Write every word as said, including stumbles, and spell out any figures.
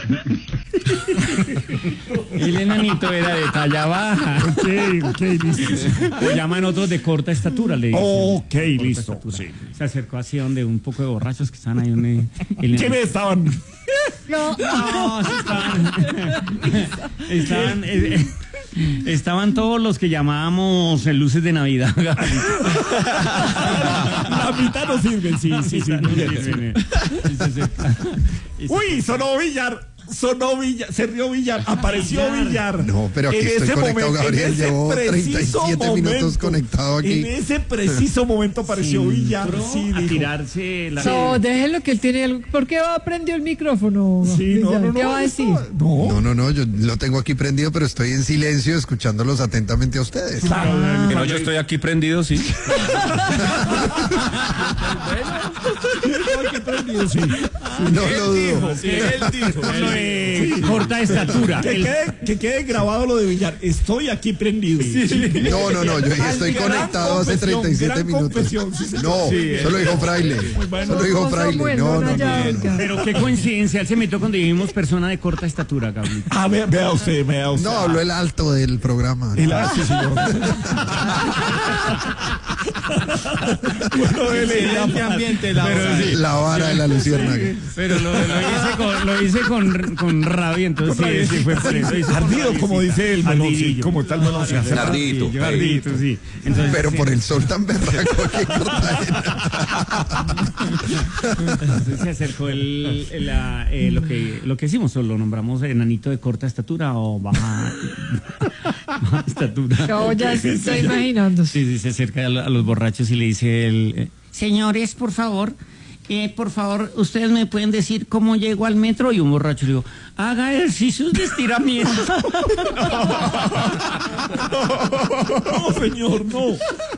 El enanito era de talla baja. Ok, ok, listo. Lo llaman otros de corta estatura, le dicen. Ok, Corta listo. estatura. Sí. Se acercó así donde un poco de borrachos que están ahí. Un, el ¿Quiénes estaban? No, no, sí estaban. Estaban, eh, eh, estaban todos los que llamábamos en luces de Navidad. La mitad no sirve, sí, sí, sí. Muy bien, sí. Sí, se acerca. Uy, sonó Villar. Sonó Villar, se rió Villar, apareció Villar. No, pero aquí En estoy ese conectado, momento, Gabriel. en ese Llevo treinta y siete preciso minutos momento, conectado aquí. En ese preciso momento apareció Sí, Villar. entró Sí, a dijo. tirarse la... No, déjenlo que él tiene algo. ¿Por qué va a prender el micrófono? Sí, no, no, no, ¿Qué va a decir? No, No, no, no, yo lo tengo aquí prendido, pero estoy en silencio escuchándolos atentamente a ustedes. Claro, Que no, yo estoy aquí prendido, sí. Qué prendido, sí. No lo dudo. Sí, él dijo. Lo de corta estatura. Que El- quede, que quede grabado lo de Villar. Estoy aquí prendido. No, no, no, yo ya estoy Gran conectado hace confesión, treinta y siete gran minutos. confesión, sí, señor. No, Sí, solo dijo Fraile. bueno. Solo dijo No, Fraile. Samuel, No, no, no. ya, no. Edgar. Pero qué coincidencia, él se metió cuando dijimos persona de corta estatura, Gabriel. A ver, vea usted, vea usted. No, habló el alto del programa. El ah, sí, señor. Bueno, él era ¿En qué ambiente la Pero hora? sí. La vara de la luciérnaga. Pero lo, lo hice, con, lo hice con, con rabia, entonces Con rabia, sí, sí fue por eso. hice con Ardido, rabiecita. como dice el melón, sí, Ardidillo. como tal melón, sí, hace Ardito. Ardillo, ardito, sí. Entonces, Pero sí. por el sol tan berraco que Cartagena. Entonces se acercó el, el, la, eh, lo que lo que hicimos, o lo nombramos enanito de corta estatura o baja, baja estatura. Yo ya se está imaginando. Sí, sí, se acerca a, lo- a los borrachos y le dice el eh, señores, por favor, eh, por favor, ustedes me pueden decir cómo llego al metro. Y un borracho le dijo, haga ejercicios de estiramiento. No, señor, no.